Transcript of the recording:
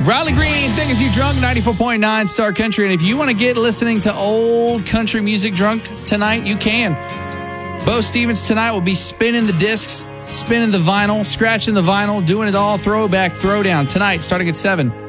Riley Green, Thing As You Drunk, 94.9 Star Country. And if you want to get listening to old country music drunk tonight, you can. Bo Stevens tonight will be spinning the discs, spinning the vinyl, scratching the vinyl, doing it all, throwback, throwdown tonight starting at 7.